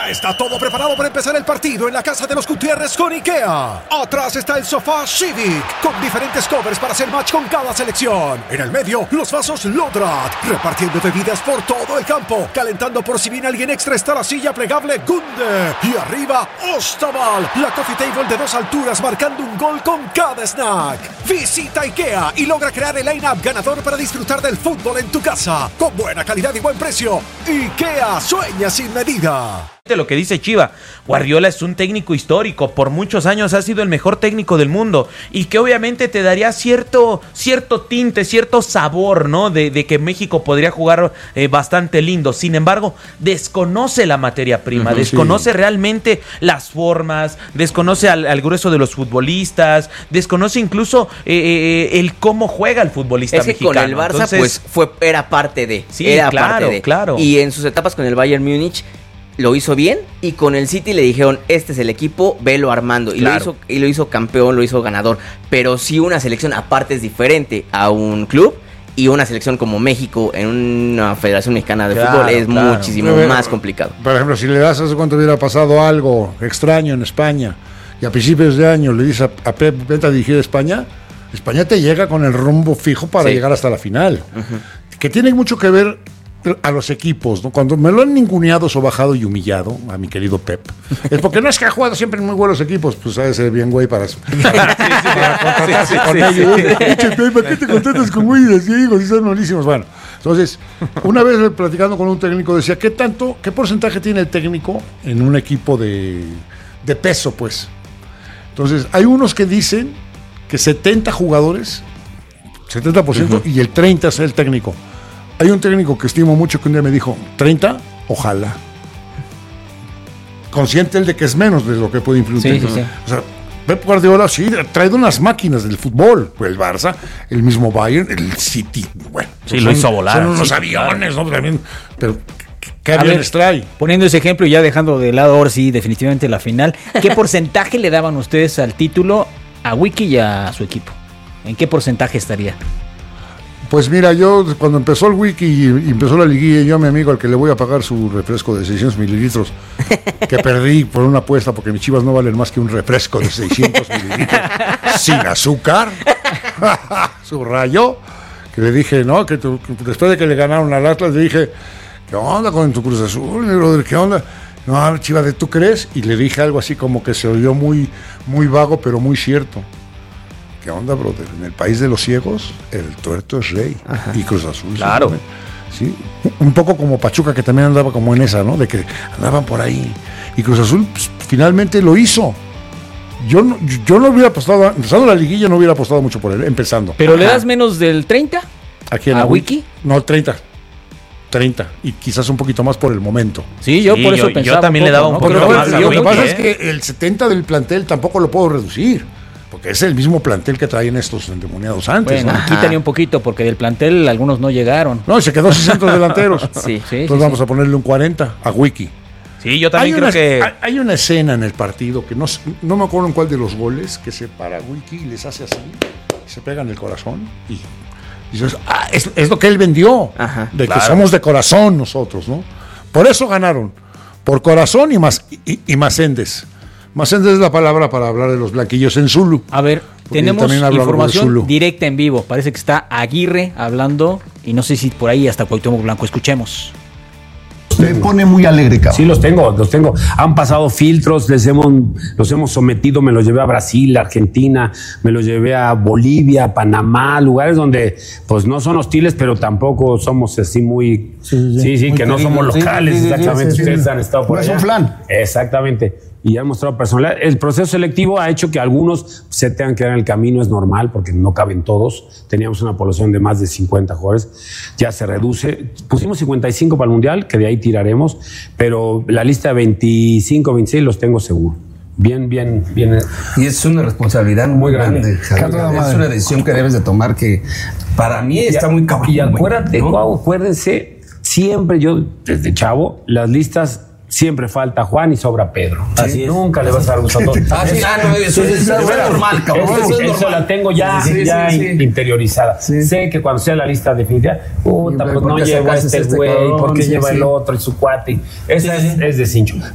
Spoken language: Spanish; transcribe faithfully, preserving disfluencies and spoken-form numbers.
Ya está todo preparado para empezar el partido en la casa de los Gutiérrez con IKEA. Atrás está el sofá Civic, con diferentes covers para hacer match con cada selección. En el medio, los vasos Lodrat, repartiendo bebidas por todo el campo. Calentando por si viene alguien extra está la silla plegable Gunde. Y arriba, Ostaval, la coffee table de dos alturas marcando un gol con cada snack. Visita IKEA y logra crear el line-up ganador para disfrutar del fútbol en tu casa. Con buena calidad y buen precio. IKEA, sueña sin medida. Lo que dice Chiva, Guardiola es un técnico histórico, por muchos años ha sido el mejor técnico del mundo y que obviamente te daría cierto, cierto tinte, cierto sabor, ¿no? De, de que México podría jugar eh, bastante lindo. Sin embargo, desconoce la materia prima, uh-huh, desconoce sí. realmente las formas, desconoce al, al grueso de los futbolistas, desconoce incluso eh, eh, el cómo juega el futbolista es que mexicano. Con el Barça, Entonces, pues fue era parte de, sí, era claro, parte de. claro. Y en sus etapas con el Bayern Múnich lo hizo bien y con el City le dijeron, este es el equipo, velo armando. Y, claro. lo hizo, y lo hizo campeón, lo hizo ganador. Pero sí una selección aparte es diferente a un club y una selección como México en una Federación Mexicana de claro, Fútbol es claro. muchísimo pero, más complicado. Por ejemplo, si le das hace cuánto hubiera pasado algo extraño en España y a principios de año le dices a, a Pep, vete a dirigir España, España te llega con el rumbo fijo para sí. llegar hasta la final. Uh-huh. Que tiene mucho que ver a los equipos, ¿no? Cuando me lo han ninguneado, sobajado y humillado a mi querido Pep, es porque no es que ha jugado siempre en muy buenos equipos, pues sabe ser bien güey para, para, para contratarse sí, sí, con sí, ellos. Sí. Pep, ¿para qué te contratas con güeyes así, hijos? Y son malísimos. Bueno, entonces, una vez platicando con un técnico decía, ¿qué tanto, qué porcentaje tiene el técnico en un equipo de, de peso, pues? Entonces, hay unos que dicen que setenta jugadores, setenta por ciento, uh-huh. y el treinta es el técnico. Hay un técnico que estimo mucho que un día me dijo, ¿treinta? Ojalá. Consciente él de que es menos de lo que puede influir. Sí, sí, sí. O sea, Pep Guardiola sí trae unas máquinas del fútbol. Pues el Barça, el mismo Bayern, el City. Bueno, sí, lo hizo volar. Son unos sí, aviones, claro. ¿no? También, pero ¿qué aviones trae? Poniendo ese ejemplo y ya dejando de lado ahora sí definitivamente la final, ¿qué porcentaje le daban ustedes al título a Wiki y a su equipo? ¿En qué porcentaje estaría? Pues mira, yo cuando empezó el Wiki y empezó la liguilla, yo a mi amigo al que le voy a pagar su refresco de seiscientos mililitros, que perdí por una apuesta porque mis Chivas no valen más que un refresco de seiscientos mililitros sin azúcar, subrayó, que le dije, no, que, tu, que después de que le ganaron al Atlas, le dije, ¿qué onda con tu Cruz Azul, brother? ¿Qué onda? No, Chivas, ¿tú crees? Y le dije algo así como que se oyó muy, muy vago, pero muy cierto. ¿Qué onda, brother? En el país de los ciegos, el tuerto es rey. Ajá. Y Cruz Azul. Claro. Sí, un poco como Pachuca, que también andaba como en esa, ¿no? De que andaban por ahí. Y Cruz Azul pues, finalmente lo hizo. Yo no, yo no hubiera apostado, empezando la liguilla, no hubiera apostado mucho por él, empezando. ¿Pero Ajá. le das menos del treinta? ¿A quién? ¿A Wiki? No, treinta. treinta. Y quizás un poquito más por el momento. Sí, yo sí, por eso yo, pensaba. Yo también un poco, le daba un ¿no? poco Pero, más. Lo que pasa ¿eh? es que el setenta del plantel tampoco lo puedo reducir. Porque es el mismo plantel que traían estos endemoniados antes. Bueno, ¿no? quítale un poquito, porque del plantel algunos no llegaron. No, se quedó sin centros delanteros. sí, sí. Entonces sí, vamos sí. a ponerle un cuarenta a Wiki. Sí, yo también hay creo una, que... Hay, hay una escena en el partido que no, no me acuerdo en cuál de los goles, que se para Wiki y les hace así, y se pega en el corazón. Y, y dices, ah, es, es lo que él vendió. Ajá, de claro. que somos de corazón nosotros, ¿no? Por eso ganaron. Por corazón y más y, y Macendes. Macendes es la palabra para hablar de los blanquillos en Zulu. A ver, tenemos información directa en vivo. Parece que está Aguirre hablando y no sé si por ahí hasta Cuauhtémoc Blanco. Escuchemos. Me pone muy alegre, cabrón. Sí, los tengo, los tengo. Han pasado filtros, les hemos, los hemos sometido, me los llevé a Brasil, a Argentina, me los llevé a Bolivia, Panamá, lugares donde pues no son hostiles, pero tampoco somos así muy... Sí, sí, sí, sí muy que no somos locales, sí, sí, exactamente. Sí, sí, sí, Ustedes sí. han estado por no allá. Es un flan. Exactamente. Y ha mostrado personalidad. El proceso selectivo ha hecho que algunos se tengan que dar en el camino, es normal, porque no caben todos. Teníamos una población de más de cincuenta jugadores. Ya se reduce. Pusimos cincuenta y cinco para el Mundial, que de ahí tiraremos, pero la lista de veinticinco, veintiséis los tengo seguro. Bien, bien, bien. Y es una responsabilidad muy grande, Javier. Es una decisión que debes de tomar que para mí está muy cabrón. Y acuérdate, ¿no? Wow, acuérdense, siempre yo, desde chavo, las listas... Siempre falta Juan y sobra Pedro. Sí. Así es. Nunca le vas a dar gusto a todos. Ah, sí, ah, no, eso, eso, eso, eso es normal, cabrón. Eso, Eso, eso, es eso normal. la tengo ya, sí, ya sí, sí. interiorizada. Sí. Sé que cuando sea la lista definitiva, puta, pues no lleva este güey, este ¿por qué sí, lleva sí. el otro y su cuate? Esa sí, es, sí. es de cincho.